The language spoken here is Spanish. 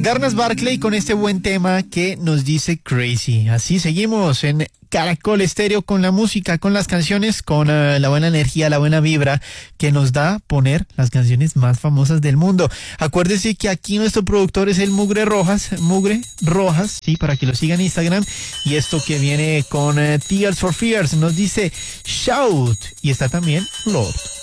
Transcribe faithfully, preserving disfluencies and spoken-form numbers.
Garnas Barkley con este buen tema que nos dice Crazy. Así seguimos en Caracol Estéreo con la música, con las canciones, con uh, la buena energía, la buena vibra que nos da poner las canciones más famosas del mundo. Acuérdese que aquí nuestro productor es el Mugre Rojas, Mugre Rojas, sí, para que lo sigan en Instagram. Y esto que viene con uh, Tears for Fears nos dice Shout, y está también Lord.